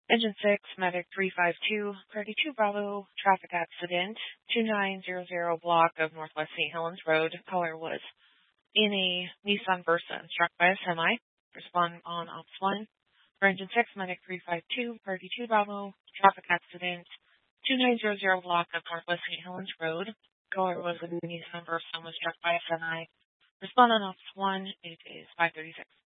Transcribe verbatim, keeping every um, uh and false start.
Engine six, Medic three five two, thirty-two Bravo, traffic accident, two nine zero zero block of Northwest Saint Helens Road. Caller was in a Nissan Versa and struck by a semi. Respond on ops one. For Engine six, Medic three five two, thirty-two Bravo, traffic accident, two nine zero zero block of Northwest Saint Helens Road. Caller was in a Nissan Versa and was struck by a semi. Respond on ops one. It is five thirty-six.